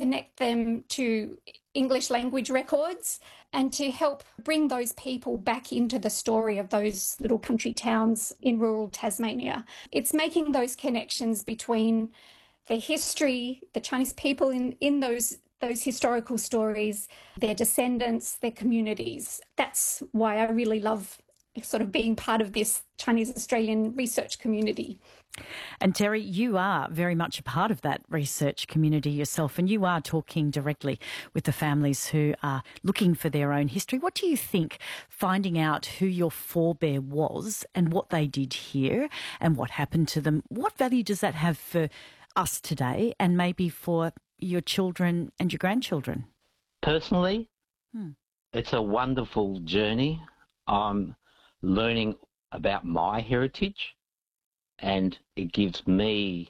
connect them to English language records and to help bring those people back into the story of those little country towns in rural Tasmania. It's making those connections between the history, the Chinese people in those historical stories, their descendants, their communities. That's why I really love sort of being part of this Chinese Australian research community. And Terry, you are very much a part of that research community yourself, and you are talking directly with the families who are looking for their own history. What do you think, finding out who your forebear was and what they did here and what happened to them, what value does that have for us today and maybe for your children and your grandchildren? Personally, it's a wonderful journey. I'm learning about my heritage, and it gives me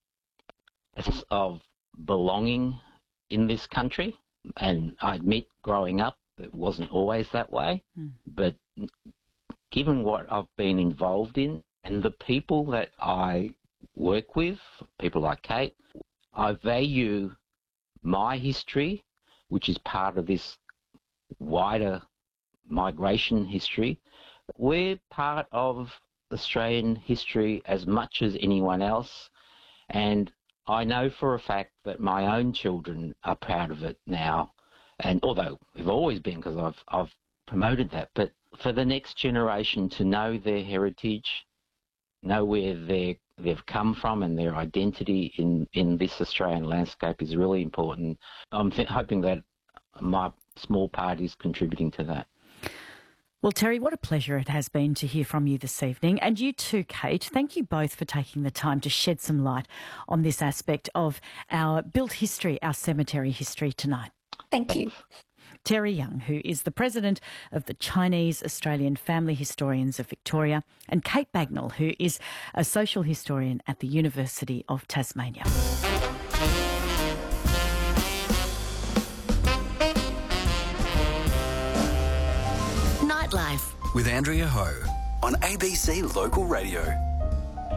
a sense of belonging in this country. And I admit, growing up, it wasn't always that way. But given what I've been involved in and the people that I work with, people like Kate, I value my history, which is part of this wider migration history. We're part of Australian history as much as anyone else, and I know for a fact that my own children are proud of it now, and although we've always been, because I've promoted that, but for the next generation to know their heritage, know where they've come from and their identity in this Australian landscape is really important. I'm hoping that my small part is contributing to that. Well, Terry, what a pleasure it has been to hear from you this evening. And you too, Kate. Thank you both for taking the time to shed some light on this aspect of our built history, our cemetery history tonight. Thank you. Terry Young, who is the president of the Chinese Australian Family Historians of Victoria, and Kate Bagnall, who is a social historian at the University of Tasmania. Nightlife with Andrea Ho on ABC Local Radio.